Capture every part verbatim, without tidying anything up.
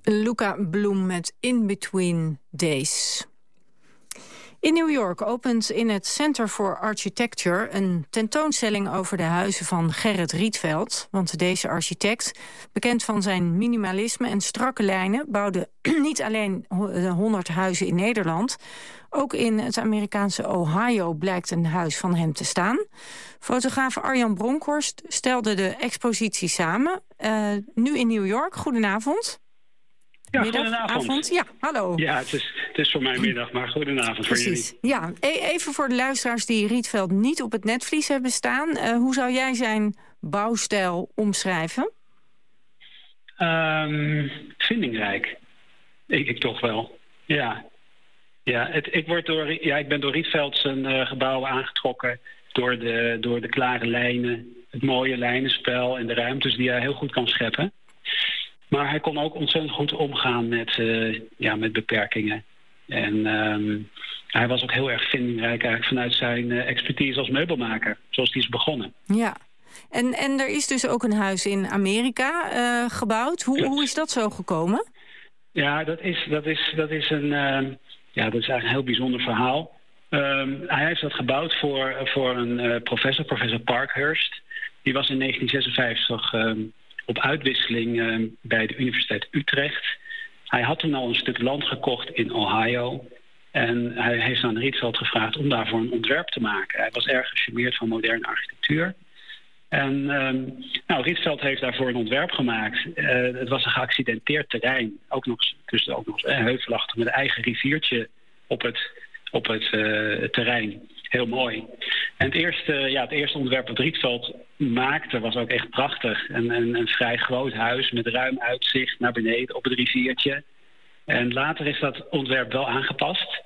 Luca Bloem met In Between Days. In New York opent in het Center for Architecture een tentoonstelling over de huizen van Gerrit Rietveld. Want deze architect, bekend van zijn minimalisme en strakke lijnen, bouwde niet alleen honderd huizen in Nederland. Ook in het Amerikaanse Ohio blijkt een huis van hem te staan. Fotograaf Arjan Bronkhorst stelde de expositie samen. Uh, nu in New York. Goedenavond. Ja, middag, goedenavond. Avond. Ja, hallo. Ja, het is, het is voor mij middag, maar goedenavond voor Precies. jullie. Ja, e- even voor de luisteraars die Rietveld niet op het netvlies hebben staan. Uh, hoe zou jij zijn bouwstijl omschrijven? Um, vindingrijk. Ik, ik toch wel. Ja. Ja, het, ik, word door, ja, ik ben door Rietveld zijn uh, gebouwen aangetrokken door de, door de klare lijnen, het mooie lijnenspel en de ruimtes die hij heel goed kan scheppen. Maar hij kon ook ontzettend goed omgaan met, uh, ja, met beperkingen. En um, hij was ook heel erg vindingrijk eigenlijk vanuit zijn uh, expertise als meubelmaker, zoals hij is begonnen. Ja, en, en er is dus ook een huis in Amerika uh, gebouwd. Hoe, hoe is dat zo gekomen? Ja, dat is, dat is, dat is, een, uh, ja, dat is eigenlijk een heel bijzonder verhaal. Um, hij heeft dat gebouwd voor, voor een uh, professor, professor Parkhurst. Die was in negentien zesenvijftig... Um, op uitwisseling uh, bij de Universiteit Utrecht. Hij had toen al een stuk land gekocht in Ohio. En hij heeft aan Rietveld gevraagd om daarvoor een ontwerp te maken. Hij was erg gecharmeerd van moderne architectuur. En um, nou, Rietveld heeft daarvoor een ontwerp gemaakt. Uh, het was een geaccidenteerd terrein. Ook nog, dus ook nog uh, heuvelachtig met een eigen riviertje op het, op het uh, terrein. Heel mooi. En het eerste, ja, het eerste ontwerp dat Rietveld maakte was ook echt prachtig. Een, een, een vrij groot huis met ruim uitzicht naar beneden op het riviertje. En later is dat ontwerp wel aangepast.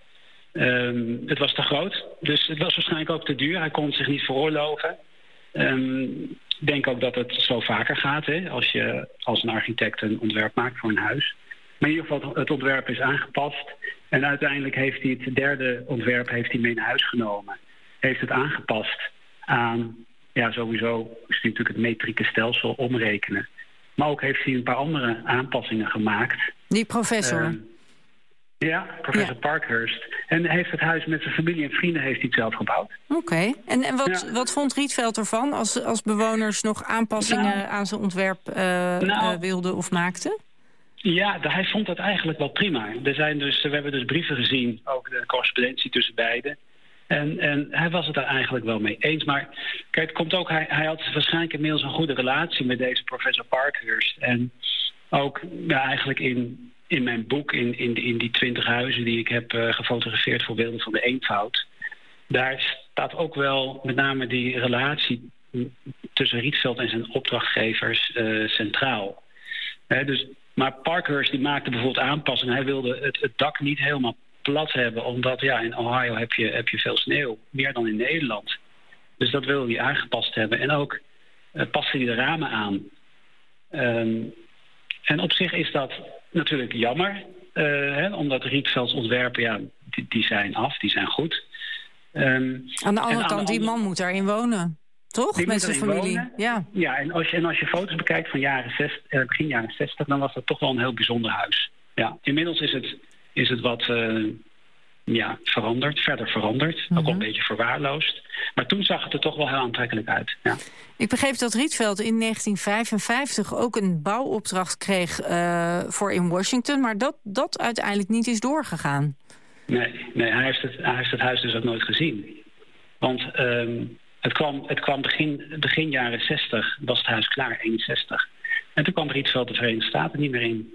Um, het was te groot, dus het was waarschijnlijk ook te duur. Hij kon het zich niet veroorloven. Um, ik denk ook dat het zo vaker gaat, hè, als je als een architect een ontwerp maakt voor een huis. Maar in ieder geval, het ontwerp is aangepast. En uiteindelijk heeft hij het derde ontwerp heeft hij mee naar huis genomen. Heeft het aangepast aan, ja, sowieso is hij natuurlijk het metrieke stelsel omrekenen. Maar ook heeft hij een paar andere aanpassingen gemaakt. Die professor? Uh, ja, professor ja. Parkhurst. En heeft het huis met zijn familie en vrienden heeft hij het zelf gebouwd. Oké. Okay. En, en wat, ja. wat vond Rietveld ervan als, als bewoners nog aanpassingen nou, aan zijn ontwerp uh, nou, uh, wilden of maakten? Ja, hij vond dat eigenlijk wel prima. Er zijn dus, we hebben dus brieven gezien, ook de correspondentie tussen beiden. En, en hij was het daar eigenlijk wel mee eens. Maar kijk, het komt ook, hij, hij had waarschijnlijk inmiddels een goede relatie met deze professor Parkhurst. En ook ja, eigenlijk in, in mijn boek, in, in, in die twintig huizen die ik heb uh, gefotografeerd voor Beelden van de Eenvoud. Daar staat ook wel met name die relatie tussen Rietveld en zijn opdrachtgevers uh, centraal. He, dus... Maar Parkhurst die maakte bijvoorbeeld aanpassingen. Hij wilde het, het dak niet helemaal plat hebben, omdat ja, in Ohio heb je, heb je veel sneeuw. Meer dan in Nederland. Dus dat wilde hij aangepast hebben. En ook uh, paste hij de ramen aan. Um, en op zich is dat natuurlijk jammer. Uh, hè, omdat Rietvelds ontwerpen, ja, die, die zijn af, die zijn goed. Um, aan de andere kant, aan de die man moet daarin wonen. Toch? Die met zijn familie. Wonen. Ja, ja en, als je, en als je foto's bekijkt van jaren zestig, eh, begin jaren zestig, dan was dat toch wel een heel bijzonder huis. Ja, inmiddels is het, is het wat uh, ja, veranderd, verder veranderd. Mm-hmm. Ook wel een beetje verwaarloosd. Maar toen zag het er toch wel heel aantrekkelijk uit. Ja. Ik begreep dat Rietveld in negentien vijfenvijftig ook een bouwopdracht kreeg uh, voor in Washington. Maar dat, dat uiteindelijk niet is doorgegaan. Nee, nee hij, heeft het, hij heeft het huis dus ook nooit gezien. Want... Um, Het kwam, het kwam begin, begin jaren zestig, was het huis klaar, eenenzestig. En toen kwam Rietveld de Verenigde Staten niet meer in.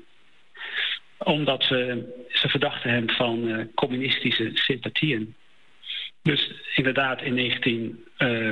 Omdat ze, ze verdachten hem van uh, communistische sympathieën. Dus inderdaad, in negentien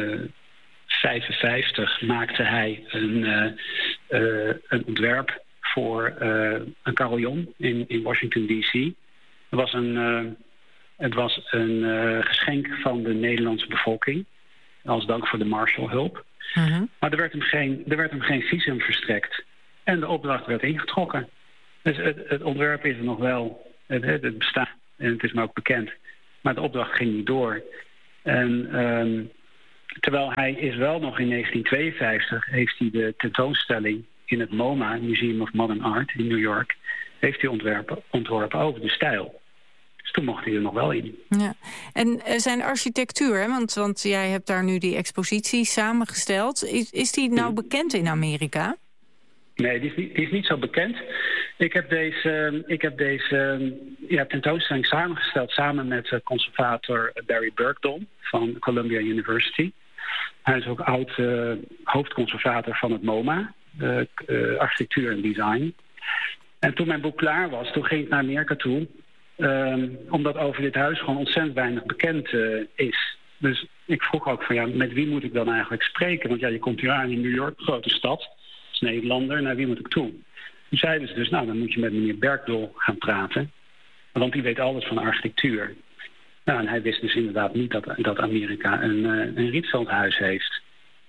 vijfenvijftig maakte hij een, uh, uh, een ontwerp voor uh, een carillon in, in Washington D C. Het was een, uh, het was een uh, geschenk van de Nederlandse bevolking. Als dank voor de Marshallhulp. Uh-huh. Maar er werd, hem geen, er werd hem geen visum verstrekt. En de opdracht werd ingetrokken. Dus het, het ontwerp is er nog wel. Het, het bestaat en het is me ook bekend. Maar de opdracht ging niet door. En um, terwijl hij is wel nog in negentien tweeënvijftig... heeft hij de tentoonstelling in het MoMA, Museum of Modern Art in New York... heeft hij ontwerpen, ontworpen over de stijl. Dus toen mocht hij er nog wel in. Ja. En uh, zijn architectuur, hè? Want, want jij hebt daar nu die expositie samengesteld. Is, is die nou bekend in Amerika? Nee, die is niet, die is niet zo bekend. Ik heb deze, ik heb deze ja, tentoonstelling samengesteld samen met conservator Barry Bergdahl van Columbia University. Hij is ook oud uh, hoofdconservator van het MoMA, uh, uh, architectuur en design. En toen mijn boek klaar was, toen ging ik naar Amerika toe. Um, omdat over dit huis gewoon ontzettend weinig bekend uh, is. Dus ik vroeg ook van ja, met wie moet ik dan eigenlijk spreken? Want ja, je komt hier aan in New York, grote stad, als Nederlander, naar wie moet ik toe? Toen zeiden ze dus, nou dan moet je met meneer Bergdahl gaan praten. Want die weet alles van architectuur. Nou, en hij wist dus inderdaad niet dat, dat Amerika een, uh, een Rietveldhuis heeft.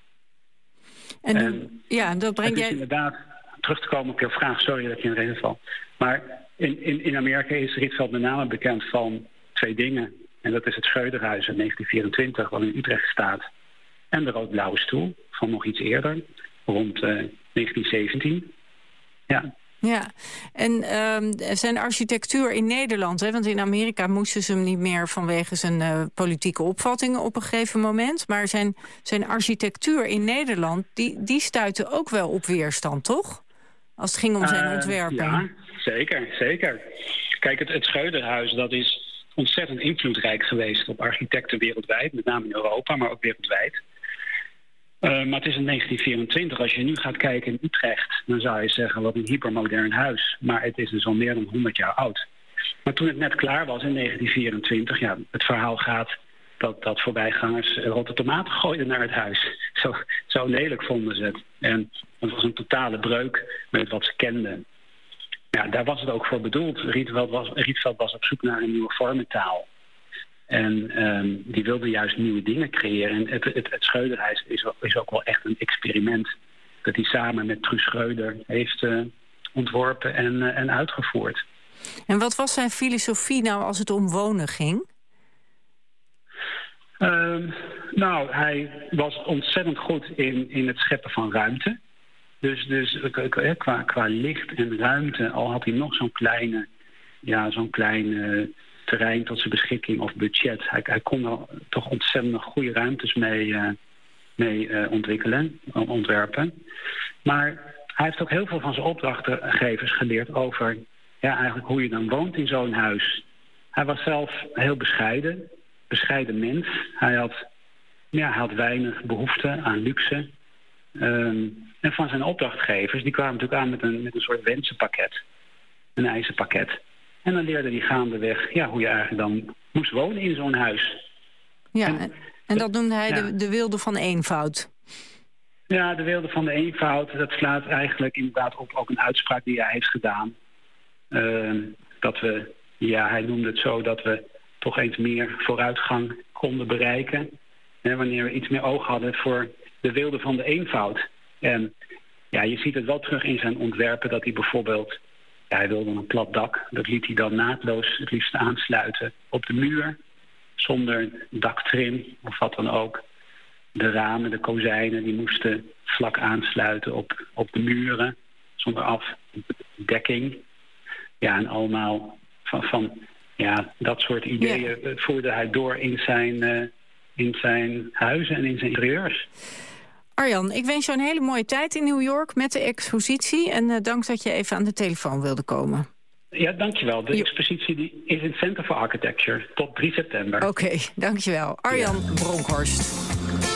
En, en ja, dat brengt jij... inderdaad, terug te komen op jouw vraag, sorry dat je in de reden val. Maar in, in, in Amerika is Rietveld met name bekend van twee dingen. En dat is het Schreuderhuis in negentien vierentwintig, wat in Utrecht staat. En de rood-blauwe stoel, van nog iets eerder, rond uh, negentien zeventien. Ja. Ja, en um, zijn architectuur in Nederland, hè, want in Amerika moesten ze hem niet meer vanwege zijn uh, politieke opvattingen op een gegeven moment. Maar zijn, zijn architectuur in Nederland, die, die stuitte ook wel op weerstand, toch? Als het ging om zijn uh, ontwerping. Ja, zeker, zeker. Kijk, het, het Schreuderhuis, dat is ontzettend invloedrijk geweest op architecten wereldwijd, met name in Europa, maar ook wereldwijd. Uh, maar het is in negentien vierentwintig. Als je nu gaat kijken in Utrecht, dan zou je zeggen wat een hypermodern huis. Maar het is dus al meer dan honderd jaar oud. Maar toen het net klaar was in negentien vierentwintig, ja, het verhaal gaat dat, dat voorbijgangers rotte tomaten gooiden naar het huis. Zo, zo lelijk vonden ze het. En het was een totale breuk met wat ze kenden. Ja, daar was het ook voor bedoeld. Rietveld was, Rietveld was op zoek naar een nieuwe vormentaal. En um, die wilde juist nieuwe dingen creëren. En het, het, het Schreuderhuis is, is ook wel echt een experiment. Dat hij samen met Truus Schreuder heeft uh, ontworpen en, uh, en uitgevoerd. En wat was zijn filosofie nou als het om wonen ging? Um, nou, hij was ontzettend goed in, in het scheppen van ruimte. Dus, dus qua, qua licht en ruimte, al had hij nog zo'n kleine, ja, zo'n kleine terrein tot zijn beschikking of budget. Hij, hij kon er toch ontzettend goede ruimtes mee, uh, mee uh, ontwikkelen, ontwerpen. Maar hij heeft ook heel veel van zijn opdrachtgevers geleerd over ja, eigenlijk hoe je dan woont in zo'n huis. Hij was zelf heel bescheiden, bescheiden mens. Hij had, ja, hij had weinig behoefte aan luxe. Um, en van zijn opdrachtgevers, die kwamen natuurlijk aan met een, met een soort wensenpakket. Een eisenpakket. En dan leerde hij gaandeweg ja, hoe je eigenlijk dan moest wonen in zo'n huis. Ja, en, en dat noemde hij ja. de, de wilde van eenvoud. Ja, de wilde van de eenvoud. Dat slaat eigenlijk inderdaad op ook een uitspraak die hij heeft gedaan. Uh, dat we, ja, hij noemde het zo dat we toch eens meer vooruitgang konden bereiken. Hè, wanneer we iets meer oog hadden voor de wilde van de eenvoud. En ja, je ziet het wel terug in zijn ontwerpen dat hij bijvoorbeeld... Ja, hij wilde een plat dak. Dat liet hij dan naadloos het liefst aansluiten op de muur. Zonder daktrim of wat dan ook. De ramen, de kozijnen, die moesten vlak aansluiten op, op de muren. Zonder afdekking. Ja, en allemaal van, van ja, dat soort ideeën ja. voerde hij door in zijn, uh, in zijn huizen en in zijn interieurs. Arjan, ik wens je een hele mooie tijd in New York met de expositie. En uh, dank dat je even aan de telefoon wilde komen. Ja, dankjewel. De jo. expositie die is in het Center for Architecture tot drie september. Oké, okay, dankjewel. Arjan ja. Bronkhorst.